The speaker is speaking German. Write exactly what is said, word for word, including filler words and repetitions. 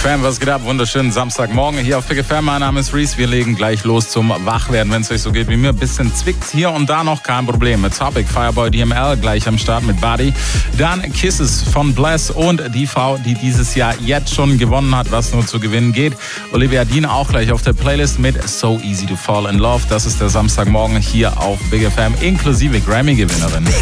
FM, was geht ab? Wunderschönen Samstagmorgen hier auf Big F M. Mein Name ist Reese. Wir legen gleich los zum Wachwerden. Wenn es euch so geht wie mir, ein bisschen zwickt hier und da noch, kein Problem. Mit Topic, Fireboy D M L gleich am Start mit Buddy. Dann Kisses von Bless und die Frau, die dieses Jahr jetzt schon gewonnen hat, was nur zu gewinnen geht. Olivia Dean auch gleich auf der Playlist mit So Easy to Fall in Love. Das ist der Samstagmorgen hier auf Big F M, inklusive Grammy-Gewinnerin.